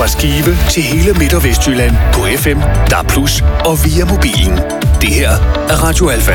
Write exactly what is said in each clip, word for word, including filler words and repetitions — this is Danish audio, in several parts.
Fra Skive til hele Midt- og Vestjylland på F M, D A B plus, og via mobilen. Det her er Radio Alfa.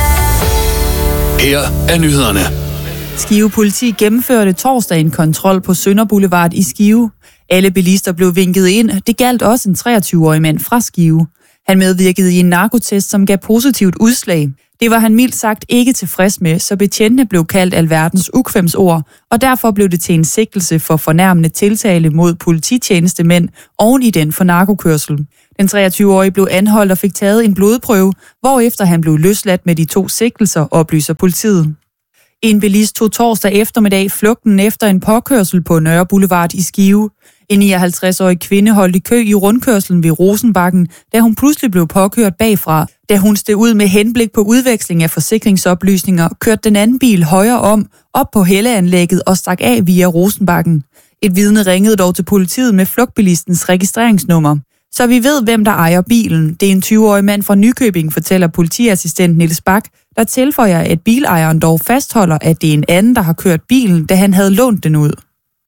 Her er nyhederne. Skive politi gennemførte torsdag en kontrol på Sønder Boulevard i Skive. Alle bilister blev vinket ind. Det galt også en treogtyve-årig mand fra Skive. Han medvirkede i en narkotest, som gav positivt udslag. Det var han mildt sagt ikke tilfreds med, så betjentene blev kaldt alverdens ukvemsord, og derfor blev det til en sigtelse for fornærmende tiltale mod polititjenestemænd oven i den for narkokørsel. Den treogtyve-årige blev anholdt og fik taget en blodprøve, hvorefter han blev løsladt med de to sigtelser, oplyser politiet. En bilist tog torsdag eftermiddag flugten efter en påkørsel på Nørre Boulevard i Skive. En nioghalvtreds-årig kvinde holdt i kø i rundkørslen ved Rosenbakken, da hun pludselig blev påkørt bagfra. Da hun steg ud med henblik på udveksling af forsikringsoplysninger, kørte den anden bil højre om, op på hældeanlægget og stak af via Rosenbakken. Et vidne ringede dog til politiet med flugtbilistens registreringsnummer. Så vi ved, hvem der ejer bilen. Det er en tyve-årig mand fra Nykøbing, fortæller politiassistent Niels Bak, der tilføjer, at bilejeren dog fastholder, at det er en anden, der har kørt bilen, da han havde lånt den ud.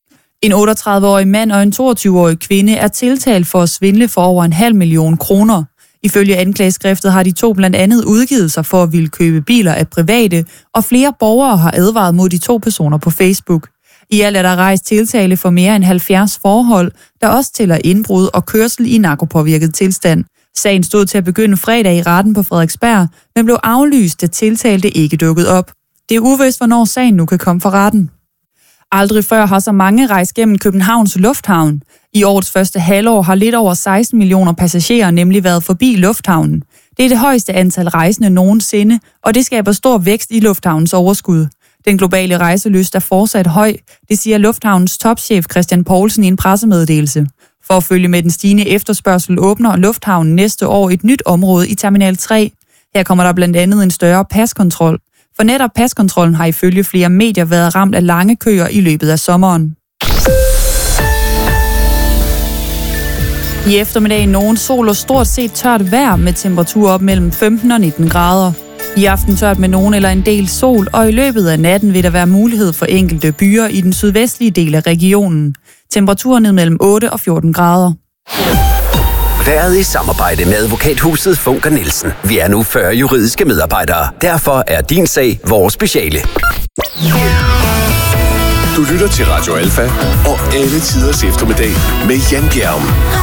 En otteogtredive-årig mand og en toogtyve-årig kvinde er tiltalt for at svindle for over en halv million kroner. Ifølge anklageskriftet har de to blandt andet udgivet sig for at ville købe biler af private, og flere borgere har advaret mod de to personer på Facebook. I alt er der rejst tiltale for mere end halvfjerds forhold, der også tæller indbrud og kørsel i narkopåvirket tilstand. Sagen stod til at begynde fredag i retten på Frederiksberg, men blev aflyst, da tiltalte ikke dukkede op. Det er uvist, hvornår sagen nu kan komme for retten. Aldrig før har så mange rejst gennem Københavns Lufthavn. I årets første halvår har lidt over seksten millioner passagerer nemlig været forbi lufthavnen. Det er det højeste antal rejsende nogensinde, og det skaber stor vækst i lufthavnens overskud. Den globale rejselyst er fortsat høj, det siger lufthavnens topchef Christian Poulsen i en pressemeddelelse. For at følge med den stigende efterspørgsel åbner lufthavnen næste år et nyt område i Terminal tre. Her kommer der blandt andet en større paskontrol. For netop paskontrollen har ifølge flere medier været ramt af lange køer i løbet af sommeren. I eftermiddag nogen sol og stort set tørt vejr med temperaturer op mellem femten og nitten grader. I aften tørt med nogen eller en del sol, og i løbet af natten vil der være mulighed for enkelte byer i den sydvestlige del af regionen. Temperaturen ned mellem otte og fjorten grader. Været i samarbejde med advokathuset Funker Nielsen. Vi er nu fyrre juridiske medarbejdere. Derfor er din sag vores speciale. Du lytter til Radio Alfa og alle tiders eftermiddag med Jan Bjerg.